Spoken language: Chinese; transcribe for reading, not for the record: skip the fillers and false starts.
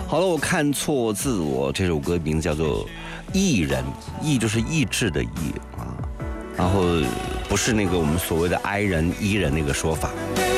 好了，我看错自我这首歌名字叫做《艺人》，艺就是意志的意啊，然后不是那个我们所谓的哀人、伊人那个说法。